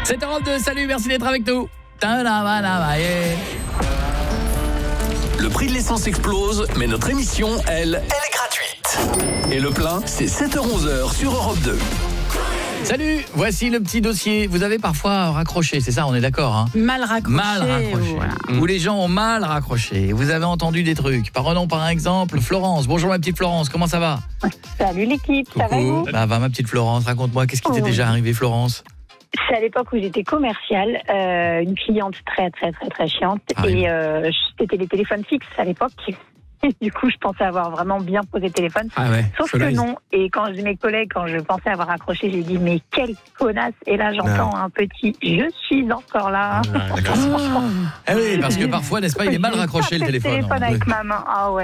7h02, salut, merci d'être avec nous. Le prix de l'essence explose, mais notre émission, elle est gratuite. Et le plein, c'est 7h-11h sur Europe 2. Salut, voici le petit dossier. Vous avez parfois raccroché, c'est ça, on est d'accord hein? Mal raccroché. Voilà. Où les gens ont mal raccroché. Vous avez entendu des trucs. Prenons par exemple Florence. Bonjour ma petite Florence, comment ça va? Salut l'équipe, ça va vous? Bah va ma petite Florence, raconte-moi, qu'est-ce qui t'est déjà arrivé Florence? C'est à l'époque où j'étais commerciale, une cliente très chiante et c'était les téléphones fixes à l'époque. Et du coup, je pensais avoir vraiment bien posé le téléphone. Sauf que non. Et quand mes collègues, quand je pensais avoir accroché, j'ai dit mais quelle connasse. Et là, j'entends un petit je suis encore là. Ah oui, parce que parfois, n'est-ce pas, il est mal raccroché le téléphone. Avec ma main. Ah ouais.